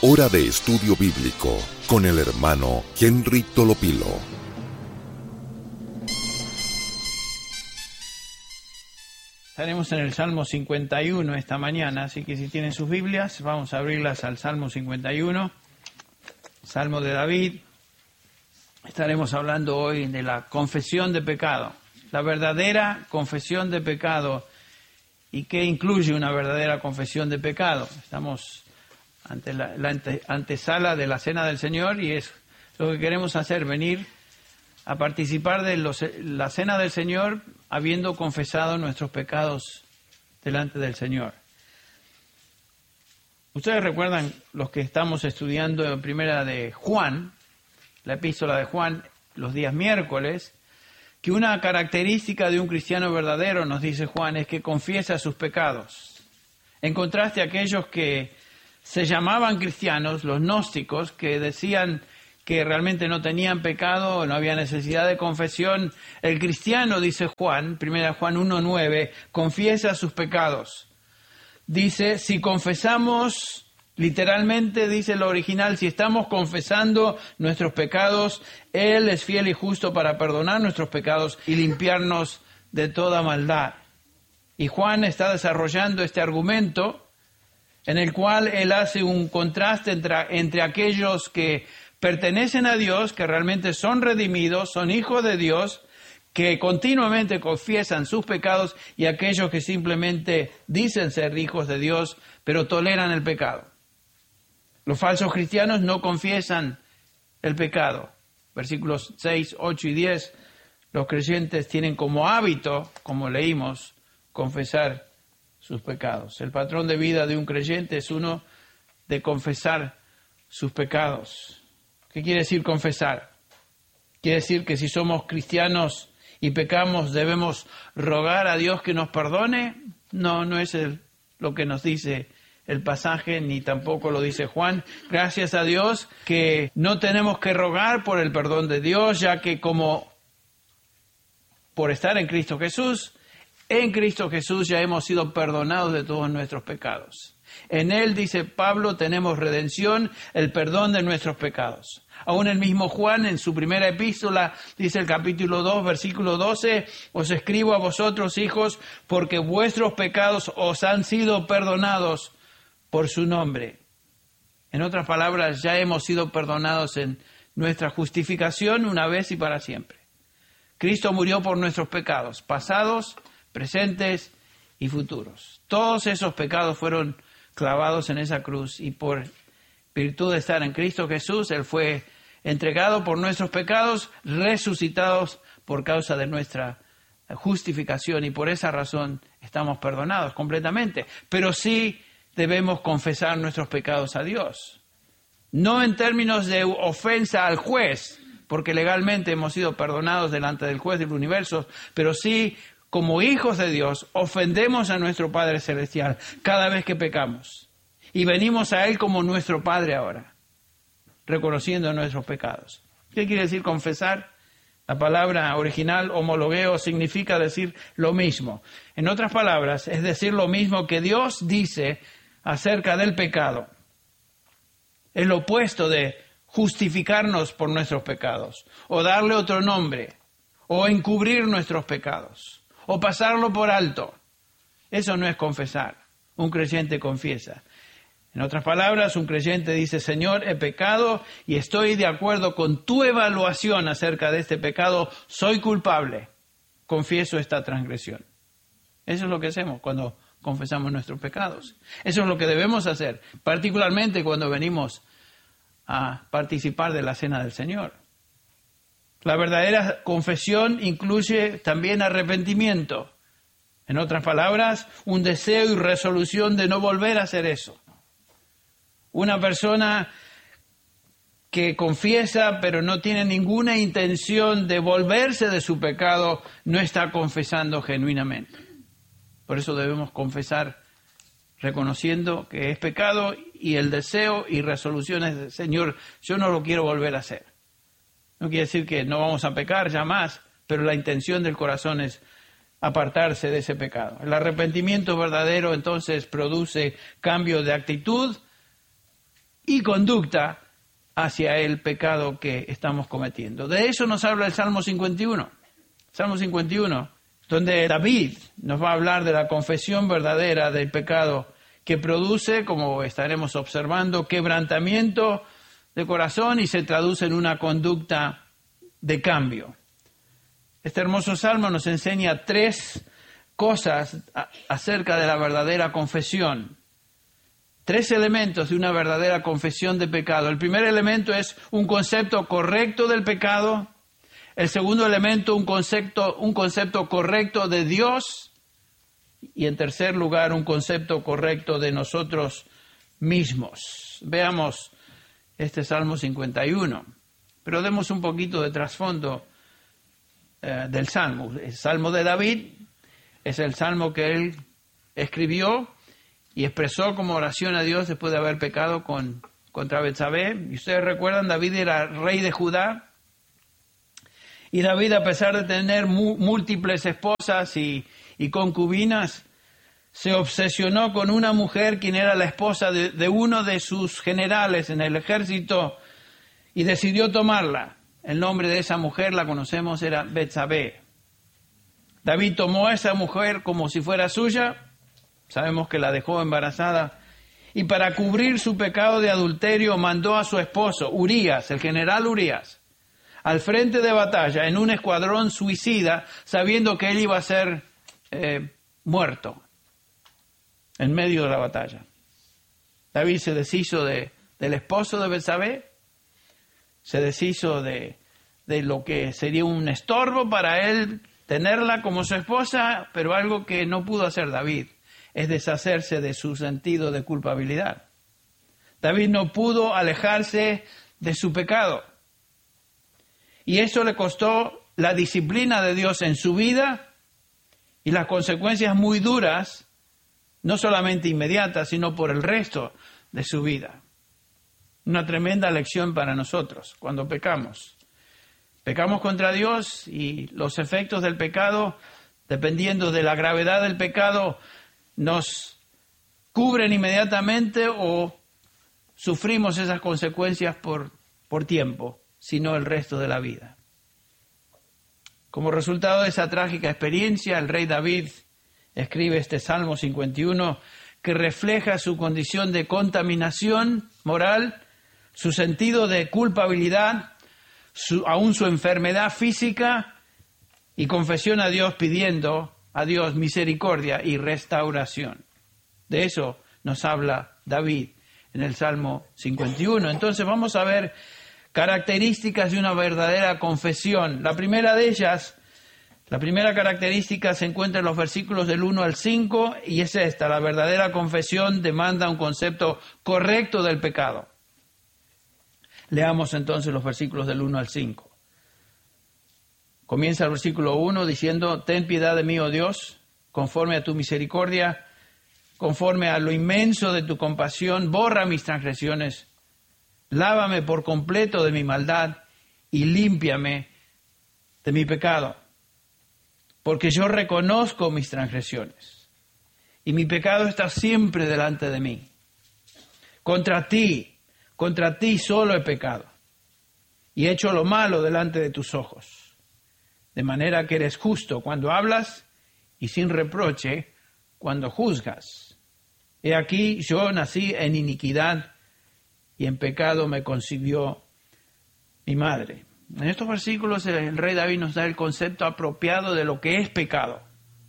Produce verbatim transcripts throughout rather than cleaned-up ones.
Hora de Estudio Bíblico con el hermano Henry Tolopilo. Estaremos en el Salmo cincuenta y uno esta mañana, así que si tienen sus Biblias, vamos a abrirlas al Salmo cincuenta y uno, Salmo de David. Estaremos hablando hoy de la confesión de pecado, la verdadera confesión de pecado. ¿Y qué incluye una verdadera confesión de pecado? Estamos ante la, la ante, antesala de la Cena del Señor y es lo que queremos hacer, venir a participar de los, la Cena del Señor habiendo confesado nuestros pecados delante del Señor. Ustedes recuerdan, los que estamos estudiando en primera de Juan, la epístola de Juan, los días miércoles, que una característica de un cristiano verdadero, nos dice Juan, es que confiesa sus pecados. En contraste a aquellos que se llamaban cristianos, los gnósticos, que decían que realmente no tenían pecado, no había necesidad de confesión. El cristiano, dice Juan, primera Juan uno nueve, confiesa sus pecados. Dice, si confesamos, literalmente dice lo original, si estamos confesando nuestros pecados, Él es fiel y justo para perdonar nuestros pecados y limpiarnos de toda maldad. Y Juan está desarrollando este argumento en el cual él hace un contraste entre, entre aquellos que pertenecen a Dios, que realmente son redimidos, son hijos de Dios, que continuamente confiesan sus pecados, y aquellos que simplemente dicen ser hijos de Dios, pero toleran el pecado. Los falsos cristianos no confiesan el pecado. Versículos seis, ocho y diez, los creyentes tienen como hábito, como leímos, confesar sus pecados. El patrón de vida de un creyente es uno de confesar sus pecados. ¿Qué quiere decir confesar? Quiere decir que si somos cristianos y pecamos, ¿debemos rogar a Dios que nos perdone? No, no es el, lo que nos dice el pasaje, ni tampoco lo dice Juan. Gracias a Dios que no tenemos que rogar por el perdón de Dios, ya que como por estar en Cristo Jesús, en Cristo Jesús ya hemos sido perdonados de todos nuestros pecados. En Él, dice Pablo, tenemos redención, el perdón de nuestros pecados. Aún el mismo Juan, en su primera epístola, dice el capítulo dos, versículo doce, os escribo a vosotros, hijos, porque vuestros pecados os han sido perdonados por su nombre. En otras palabras, ya hemos sido perdonados en nuestra justificación una vez y para siempre. Cristo murió por nuestros pecados, pasados, presentes y futuros. Todos esos pecados fueron clavados en esa cruz y por virtud de estar en Cristo Jesús, Él fue entregado por nuestros pecados, resucitados por causa de nuestra justificación, y por esa razón estamos perdonados completamente. Pero sí debemos confesar nuestros pecados a Dios. No en términos de ofensa al juez, porque legalmente hemos sido perdonados delante del juez del universo, pero sí como hijos de Dios, ofendemos a nuestro Padre Celestial cada vez que pecamos. Y venimos a Él como nuestro Padre ahora, reconociendo nuestros pecados. ¿Qué quiere decir confesar? La palabra original, homologueo, significa decir lo mismo. En otras palabras, es decir lo mismo que Dios dice acerca del pecado. Es lo opuesto de justificarnos por nuestros pecados, o darle otro nombre, o encubrir nuestros pecados, o pasarlo por alto. Eso no es confesar. Un creyente confiesa. En otras palabras, un creyente dice, Señor, he pecado y estoy de acuerdo con tu evaluación acerca de este pecado. Soy culpable. Confieso esta transgresión. Eso es lo que hacemos cuando confesamos nuestros pecados. Eso es lo que debemos hacer, particularmente cuando venimos a participar de la Cena del Señor. La verdadera confesión incluye también arrepentimiento. En otras palabras, un deseo y resolución de no volver a hacer eso. Una persona que confiesa pero no tiene ninguna intención de volverse de su pecado, no está confesando genuinamente. Por eso debemos confesar reconociendo que es pecado y el deseo y resolución es de, Señor, yo no lo quiero volver a hacer. No quiere decir que no vamos a pecar ya más, pero la intención del corazón es apartarse de ese pecado. El arrepentimiento verdadero entonces produce cambio de actitud, y conducta hacia el pecado que estamos cometiendo. De eso nos habla el Salmo cincuenta y uno. Salmo cincuenta y uno, donde David nos va a hablar de la confesión verdadera del pecado que produce, como estaremos observando, quebrantamiento de corazón y se traduce en una conducta de cambio. Este hermoso salmo nos enseña tres cosas acerca de la verdadera confesión. Tres elementos de una verdadera confesión de pecado. El primer elemento es un concepto correcto del pecado. El segundo elemento, un concepto, un concepto correcto de Dios. Y en tercer lugar, un concepto correcto de nosotros mismos. Veamos este Salmo cincuenta y uno. Pero demos un poquito de trasfondo eh, del Salmo. El Salmo de David es el Salmo que él escribió y expresó como oración a Dios después de haber pecado con, contra Betsabé. Y ustedes recuerdan, David era rey de Judá. Y David, a pesar de tener mu- múltiples esposas y, y concubinas, se obsesionó con una mujer, quien era la esposa de, de uno de sus generales en el ejército, y decidió tomarla. El nombre de esa mujer, la conocemos, era Betsabé. David tomó a esa mujer como si fuera suya, sabemos que la dejó embarazada, y para cubrir su pecado de adulterio mandó a su esposo, Urías, el general Urías, al frente de batalla en un escuadrón suicida, sabiendo que él iba a ser eh, muerto en medio de la batalla. David se deshizo de, del esposo de Betsabé, se deshizo de, de lo que sería un estorbo para él tenerla como su esposa, pero algo que no pudo hacer David es deshacerse de su sentido de culpabilidad. David no pudo alejarse de su pecado. Y eso le costó la disciplina de Dios en su vida y las consecuencias muy duras, no solamente inmediatas, sino por el resto de su vida. Una tremenda lección para nosotros cuando pecamos. Pecamos contra Dios y los efectos del pecado, dependiendo de la gravedad del pecado, nos cubren inmediatamente o sufrimos esas consecuencias por, por tiempo, sino el resto de la vida. Como resultado de esa trágica experiencia, el rey David escribe este Salmo cincuenta y uno que refleja su condición de contaminación moral, su sentido de culpabilidad, su, aún su enfermedad física y confesión a Dios pidiendo a Dios misericordia y restauración. De eso nos habla David en el Salmo cincuenta y uno. Entonces vamos a ver características de una verdadera confesión. La primera de ellas, la primera característica se encuentra en los versículos del uno al cinco y es esta: la verdadera confesión demanda un concepto correcto del pecado. Leamos entonces los versículos del uno al cinco. Comienza el versículo uno diciendo: ten piedad de mí, oh Dios, conforme a tu misericordia, conforme a lo inmenso de tu compasión, borra mis transgresiones. Lávame por completo de mi maldad y límpiame de mi pecado, porque yo reconozco mis transgresiones y mi pecado está siempre delante de mí. Contra ti, contra ti solo he pecado y he hecho lo malo delante de tus ojos, de manera que eres justo cuando hablas y sin reproche cuando juzgas. He aquí, yo nací en iniquidad y en pecado me concibió mi madre. En estos versículos el rey David nos da el concepto apropiado de lo que es pecado.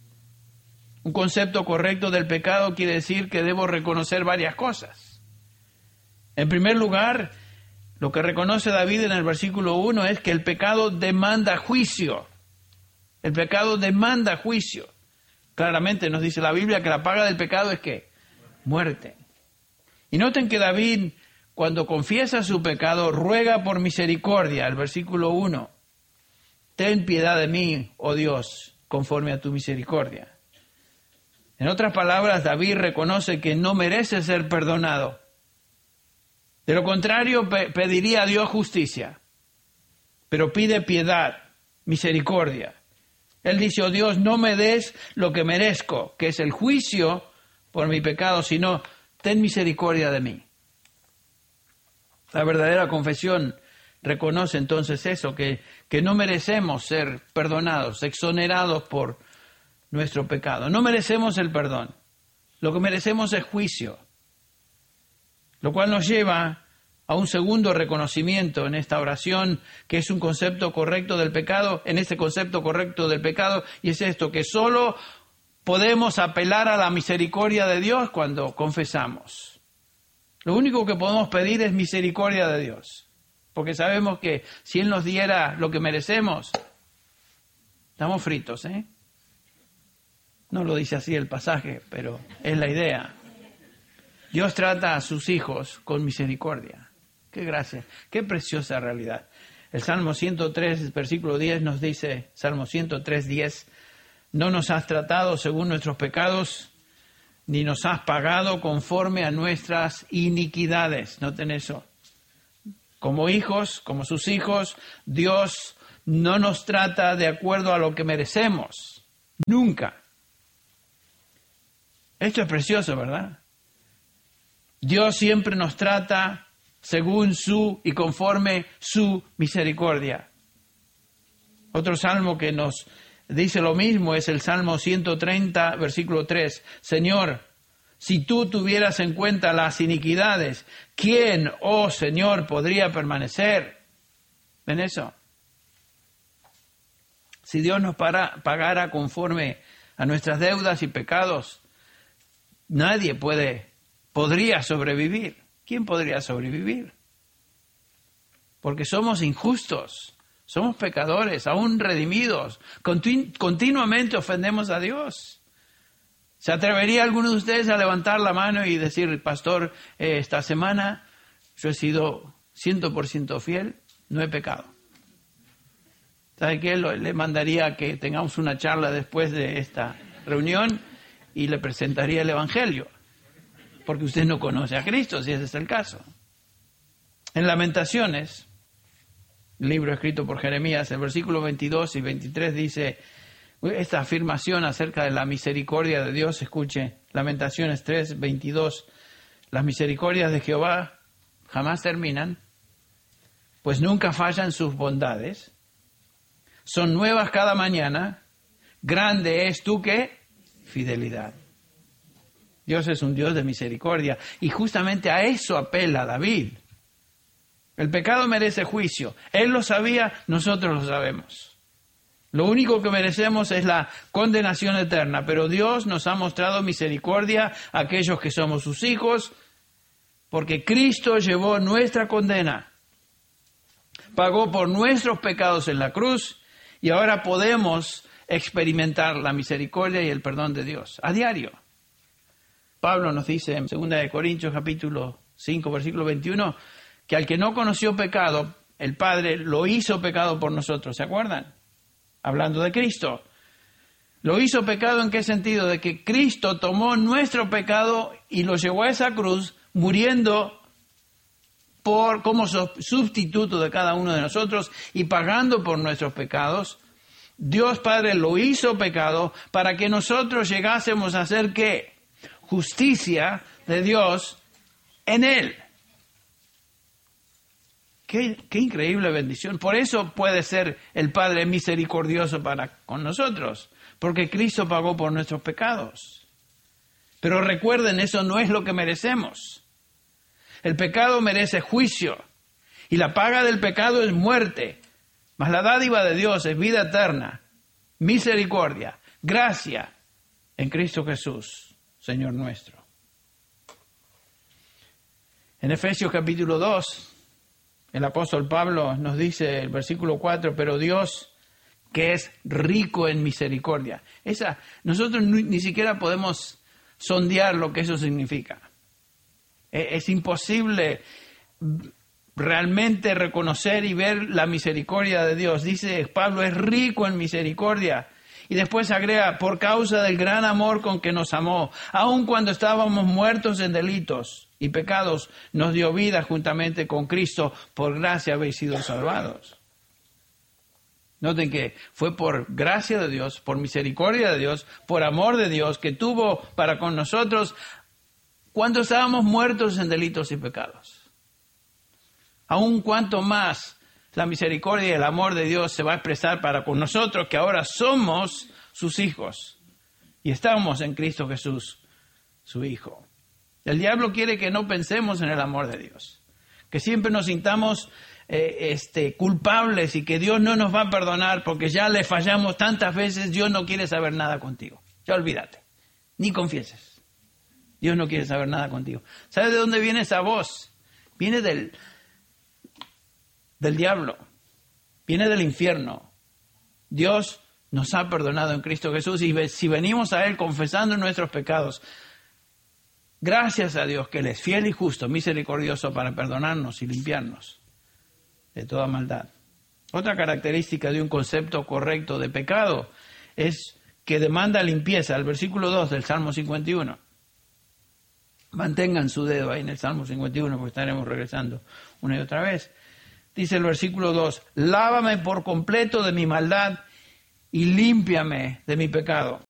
Un concepto correcto del pecado quiere decir que debo reconocer varias cosas. En primer lugar, lo que reconoce David en el versículo uno es que el pecado demanda juicio. El pecado demanda juicio. Claramente nos dice la Biblia que la paga del pecado es ¿qué? Muerte. Y noten que David, cuando confiesa su pecado, ruega por misericordia. El versículo uno. Ten piedad de mí, oh Dios, conforme a tu misericordia. En otras palabras, David reconoce que no merece ser perdonado. De lo contrario, pe- pediría a Dios justicia. Pero pide piedad, misericordia. Él dice: oh Dios, no me des lo que merezco, que es el juicio por mi pecado, sino ten misericordia de mí. La verdadera confesión reconoce entonces eso, que, que no merecemos ser perdonados, exonerados por nuestro pecado. No merecemos el perdón. Lo que merecemos es juicio. Lo cual nos lleva a un segundo reconocimiento en esta oración, que es un concepto correcto del pecado, en este concepto correcto del pecado, y es esto, que solo podemos apelar a la misericordia de Dios cuando confesamos. Lo único que podemos pedir es misericordia de Dios, porque sabemos que si Él nos diera lo que merecemos, estamos fritos, ¿eh? No lo dice así el pasaje, pero es la idea. Dios trata a sus hijos con misericordia. ¡Qué gracia! ¡Qué preciosa realidad! El Salmo ciento tres, versículo diez nos dice, Salmo ciento tres, diez, no nos has tratado según nuestros pecados, ni nos has pagado conforme a nuestras iniquidades. Noten eso. Como hijos, como sus hijos, Dios no nos trata de acuerdo a lo que merecemos. Nunca. Esto es precioso, ¿verdad? Dios siempre nos trata según su y conforme su misericordia. Otro salmo que nos dice lo mismo es el Salmo ciento treinta, versículo tres. Señor, si tú tuvieras en cuenta las iniquidades, ¿quién, oh Señor, podría permanecer? ¿Ven eso? Si Dios nos para, pagara conforme a nuestras deudas y pecados, nadie puede, podría sobrevivir. ¿Quién podría sobrevivir? Porque somos injustos. Somos pecadores, aún redimidos. Continu- continuamente ofendemos a Dios. ¿Se atrevería alguno de ustedes a levantar la mano y decir, pastor, eh, esta semana yo he sido cien por ciento fiel, no he pecado? ¿Sabe qué? Lo- le mandaría que tengamos una charla después de esta reunión y le presentaría el Evangelio. Porque usted no conoce a Cristo, si ese es el caso. En Lamentaciones, libro escrito por Jeremías, el versículo veintidós y veintitrés dice, esta afirmación acerca de la misericordia de Dios, escuche, Lamentaciones tres, veintidós, las misericordias de Jehová jamás terminan, pues nunca fallan sus bondades, son nuevas cada mañana, grande es tu ¿qué? Fidelidad. Dios es un Dios de misericordia, y justamente a eso apela David. El pecado merece juicio. Él lo sabía, nosotros lo sabemos. Lo único que merecemos es la condenación eterna, pero Dios nos ha mostrado misericordia a aquellos que somos sus hijos, porque Cristo llevó nuestra condena, pagó por nuestros pecados en la cruz, y ahora podemos experimentar la misericordia y el perdón de Dios a diario. Pablo nos dice en segunda de Corintios capítulo cinco, versículo veintiuno, que al que no conoció pecado, el Padre lo hizo pecado por nosotros, ¿se acuerdan? Hablando de Cristo. ¿Lo hizo pecado en qué sentido? De que Cristo tomó nuestro pecado y lo llevó a esa cruz, muriendo por, como sustituto de cada uno de nosotros y pagando por nuestros pecados. Dios Padre lo hizo pecado para que nosotros llegásemos a ser ¿qué? Justicia de Dios en Él. Qué, qué increíble bendición. Por eso puede ser el Padre misericordioso para con nosotros, porque Cristo pagó por nuestros pecados. Pero recuerden, eso no es lo que merecemos. El pecado merece juicio, y la paga del pecado es muerte, mas la dádiva de Dios es vida eterna, misericordia, gracia en Cristo Jesús, Señor nuestro. En Efesios capítulo dos, el apóstol Pablo nos dice, el versículo cuatro, pero Dios, que es rico en misericordia. Esa, nosotros ni, ni siquiera podemos sondear lo que eso significa. Es, es imposible realmente reconocer y ver la misericordia de Dios. Dice Pablo, es rico en misericordia. Y después agrega, por causa del gran amor con que nos amó, aun cuando estábamos muertos en delitos y pecados, nos dio vida juntamente con Cristo, por gracia habéis sido salvados. Noten que fue por gracia de Dios, por misericordia de Dios, por amor de Dios, que tuvo para con nosotros cuando estábamos muertos en delitos y pecados. aún cuanto más la misericordia y el amor de Dios se va a expresar para con nosotros, que ahora somos sus hijos y estamos en Cristo Jesús, su Hijo. El diablo quiere que no pensemos en el amor de Dios, que siempre nos sintamos eh, este, culpables y que Dios no nos va a perdonar porque ya le fallamos tantas veces. Dios no quiere saber nada contigo. Ya olvídate, ni confieses. Dios no quiere saber nada contigo. ¿Sabes de dónde viene esa voz? Viene del... del diablo, viene del infierno. Dios nos ha perdonado en Cristo Jesús y si venimos a Él confesando nuestros pecados, gracias a Dios que Él es fiel y justo, misericordioso para perdonarnos y limpiarnos de toda maldad. Otra característica de un concepto correcto de pecado es que demanda limpieza. El versículo dos del Salmo cincuenta y uno. Mantengan su dedo ahí en el Salmo cincuenta y uno porque estaremos regresando una y otra vez. Dice el versículo dos, lávame por completo de mi maldad y límpiame de mi pecado.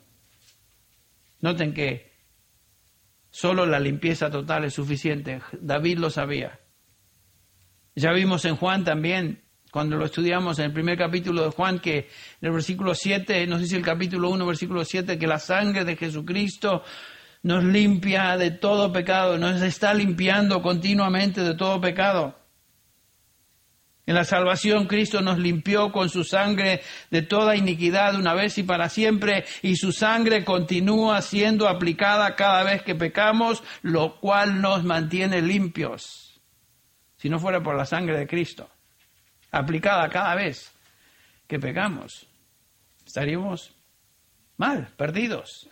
Noten que solo la limpieza total es suficiente. David lo sabía. Ya vimos en Juan también, cuando lo estudiamos en el primer capítulo de Juan, que en el versículo siete, nos dice el capítulo uno, versículo siete, que la sangre de Jesucristo nos limpia de todo pecado, nos está limpiando continuamente de todo pecado. En la salvación, Cristo nos limpió con su sangre de toda iniquidad una vez y para siempre, y su sangre continúa siendo aplicada cada vez que pecamos, lo cual nos mantiene limpios. Si no fuera por la sangre de Cristo, aplicada cada vez que pecamos, estaríamos mal, perdidos.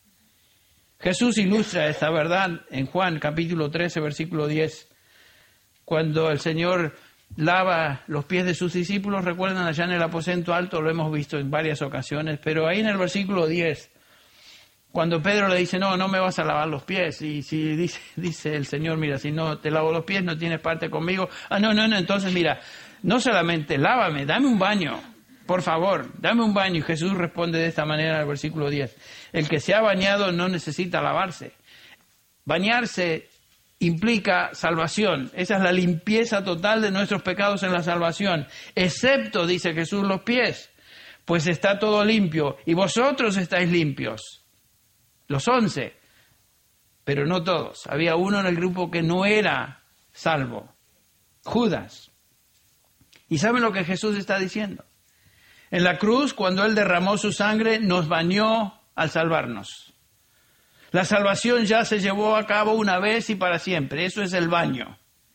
Jesús ilustra esta verdad en Juan capítulo trece, versículo diez, cuando el Señor lava los pies de sus discípulos. Recuerdan allá en el aposento alto, lo hemos visto en varias ocasiones, pero ahí en el versículo diez, cuando Pedro le dice, no, no me vas a lavar los pies, y si dice, dice el Señor, mira, si no te lavo los pies, no tienes parte conmigo. Ah, no, no, no, entonces mira, no solamente lávame, dame un baño, por favor, dame un baño. Y Jesús responde de esta manera en el versículo diez, el que se ha bañado no necesita lavarse. Bañarse implica salvación. Esa es la limpieza total de nuestros pecados en la salvación. Excepto, dice Jesús, los pies, pues está todo limpio y vosotros estáis limpios. Los once, pero no todos. Había uno en el grupo que no era salvo, Judas. ¿Y saben lo que Jesús está diciendo? En la cruz, cuando Él derramó su sangre, nos bañó al salvarnos. La salvación ya se llevó a cabo una vez y para siempre. Eso es el baño.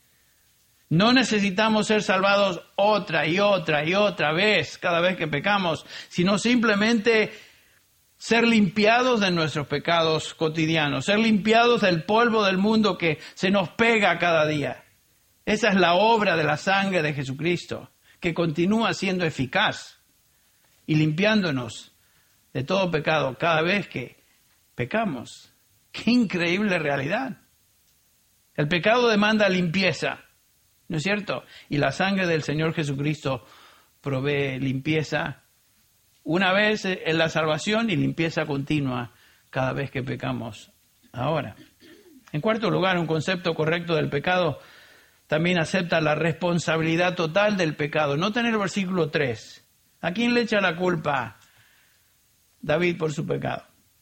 No necesitamos ser salvados otra y otra y otra vez cada vez que pecamos, sino simplemente ser limpiados de nuestros pecados cotidianos, ser limpiados del polvo del mundo que se nos pega cada día. Esa es la obra de la sangre de Jesucristo, que continúa siendo eficaz y limpiándonos de todo pecado cada vez que pecamos. ¡Qué increíble realidad! El pecado demanda limpieza, ¿no es cierto? Y la sangre del Señor Jesucristo provee limpieza una vez en la salvación y limpieza continua cada vez que pecamos ahora. En cuarto lugar, un concepto correcto del pecado también acepta la responsabilidad total del pecado. Noten el versículo tres. ¿A quién le echa la culpa David por su pecado?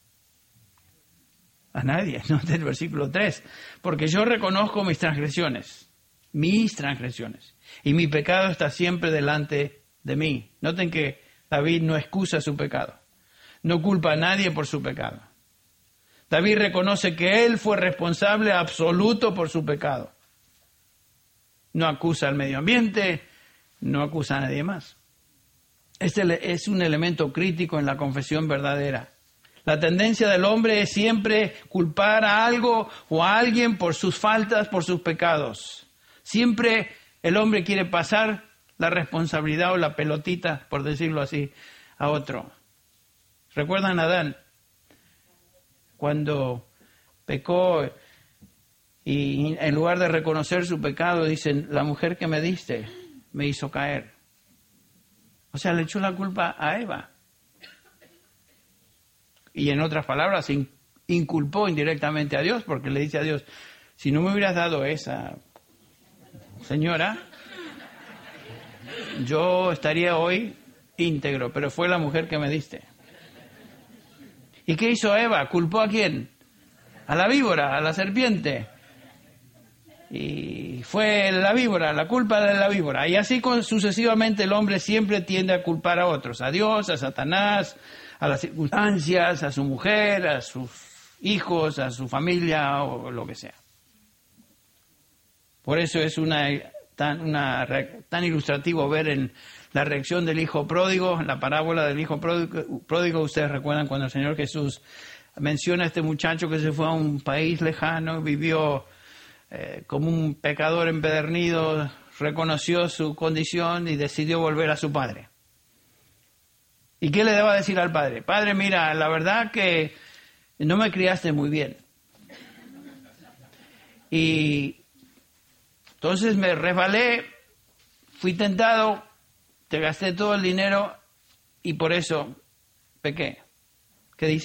A nadie. Noten el versículo tres. Porque yo reconozco mis transgresiones, mis transgresiones, y mi pecado está siempre delante de mí. Noten que David no excusa su pecado, no culpa a nadie por su pecado. David reconoce que él fue responsable absoluto por su pecado. No acusa al medio ambiente, no acusa a nadie más. Este es un elemento crítico en la confesión verdadera. La tendencia del hombre es siempre culpar a algo o a alguien por sus faltas, por sus pecados. Siempre el hombre quiere pasar la responsabilidad o la pelotita, por decirlo así, a otro. ¿Recuerdan a Adán? Cuando pecó y en lugar de reconocer su pecado, dicen, la mujer que me diste me hizo caer. O sea, le echó la culpa a Eva. Y en otras palabras, inculpó indirectamente a Dios, porque le dice a Dios, si no me hubieras dado esa, señora, yo estaría hoy íntegro, pero fue la mujer que me diste. ¿Y qué hizo Eva? ¿Culpó a quién? A la víbora, a la serpiente. Y fue la víbora, la culpa de la víbora. Y así con, sucesivamente el hombre siempre tiende a culpar a otros, a Dios, a Satanás, a las circunstancias, a su mujer, a sus hijos, a su familia o lo que sea. Por eso es una, tan, una, tan ilustrativo ver en la reacción del hijo pródigo, la parábola del hijo pródigo, pródigo. Ustedes recuerdan cuando el Señor Jesús menciona a este muchacho que se fue a un país lejano, vivió eh, como un pecador empedernido, reconoció su condición y decidió volver a su padre. ¿Y qué le deba decir al padre? Padre, mira, la verdad que no me criaste muy bien. Y entonces me resbalé, fui tentado, te gasté todo el dinero y por eso pequé. ¿Qué dice?